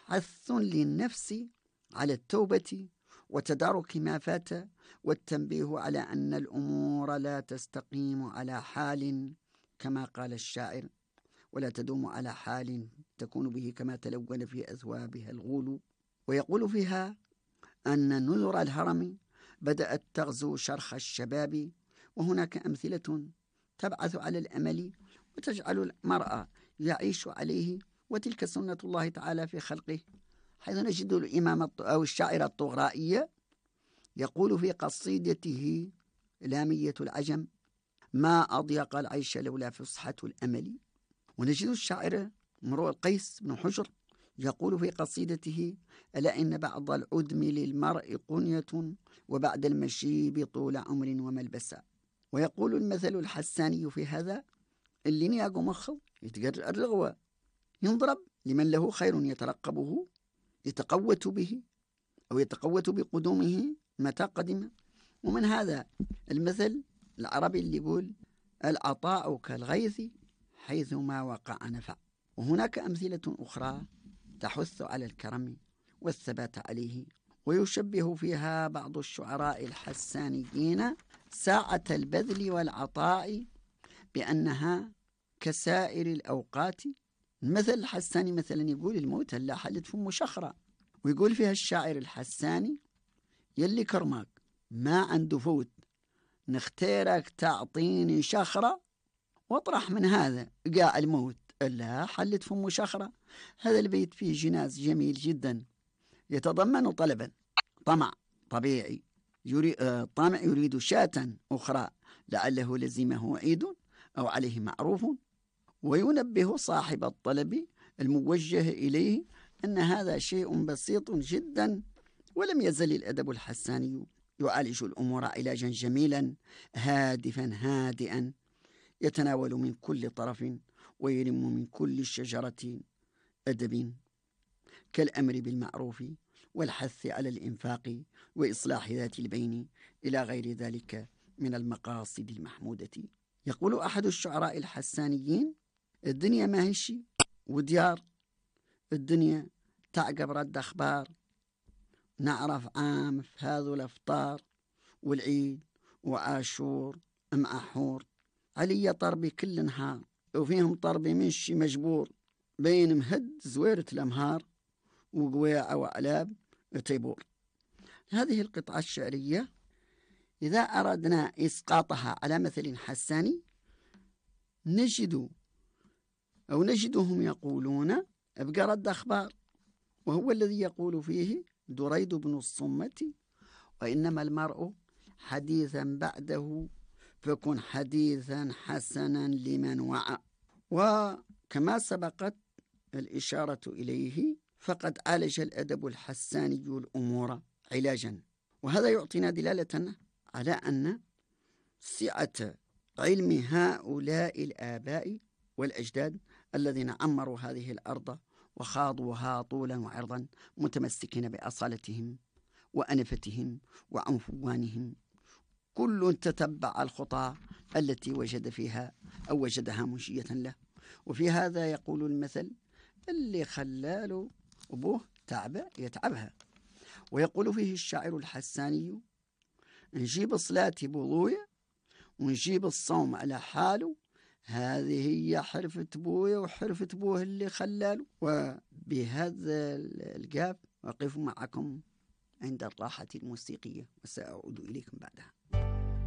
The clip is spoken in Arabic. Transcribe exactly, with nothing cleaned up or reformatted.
حث للنفس على التوبة وتدارك ما فات، والتنبيه على أن الأمور لا تستقيم على حال كما قال الشاعر، ولا تدوم على حال تكون به كما تلون في أثوابها الغول. ويقول فيها أن نذر الهرم بدأت تغزو شرخ الشباب، وهناك أمثلة تبعث على الأمل وتجعل المرأة يعيش عليه، وتلك سنة الله تعالى في خلقه، حيث نجد الإمام أو الشاعر الطغرائي يقول في قصيدته لامية العجم: ما أضيق العيش لولا فصحة الأمل. ونجد الشاعر امرؤ القيس بن حجر يقول في قصيدته: ألا إن بعض العدم للمرء قنية، وبعد المشيب طول عمر وملبسا. ويقول المثل الحساني في هذا: اللي نياقو مخض يتقرر الرغوة، ينضرب لمن له خير يترقبه، يتقوت به أو يتقوت بقدومه متى قدم. ومن هذا المثل العربي اللي يقول: العطاء كالغيث حيثما وقع نفع. وهناك أمثلة أخرى تحث على الكرم والثبات عليه، ويشبه فيها بعض الشعراء الحسانيين ساعة البذل والعطاء بأنها كسائر الأوقات. المثل الحساني مثلا يقول: الموت هلا حلت فم شخرة. ويقول فيها الشاعر الحساني: يلي كرمك ما عنده فوت، نختارك تعطيني شخرة، واطرح من هذا قاع الموت ألا حلت فم شخرة. هذا البيت فيه جناز جميل جدا يتضمن طلبا: طمع طبيعي، يريد طامع يريد شاة أخرى لعله لزمه عيد أو عليه معروف، وينبه صاحب الطلب الموجه إليه أن هذا شيء بسيط جدا. ولم يزل الأدب الحساني يعالج الأمور علاجا جميلا هادفا هادئا، يتناول من كل طرف ويلم من كل شجرة أدب، كالأمر بالمعروف والحث على الإنفاق وإصلاح ذات البين إلى غير ذلك من المقاصد المحمودة. يقول أحد الشعراء الحسانيين: الدنيا ما هي شي وديار، الدنيا تعقب رد أخبار، نعرف عام في هذا الأفطار، والعيد وعاشور مع حور، علي طربي كل نهار، وفيهم طربي منشي مجبور، بين مهد زويرة الأمهار، وقويعة وعلاب تيبور. هذه القطعة الشعرية إذا أردنا إسقاطها على مثل حساني نجد أو نجدهم يقولون: ابقى رد أخبار، وهو الذي يقول فيه دريد بن الصمة: وإنما المرء حديثا بعده فكن حديثا حسنا لمن وعى. وكما سبقت الإشارة إليه فقد عالج الأدب الحساني الأمور علاجا، وهذا يعطينا دلالة على أن سعة علم هؤلاء الآباء والأجداد الذين عمروا هذه الأرض وخاضوها طولا وعرضا، متمسكين بأصالتهم وأنفتهم وعنفوانهم، كل تتبع الخطى التي وجد فيها أو وجدها منشية له. وفي هذا يقول المثل: اللي خلاله أبوه تعبه يتعبها. ويقول فيه الشاعر الحساني: نجيب صلاة بوضوية ونجيب الصوم على حاله، هذه هي حرفة بويا وحرفة بوه اللي خلاله. وبهذا القاف أقف معكم عند الراحة الموسيقية، وسأعود إليكم بعدها.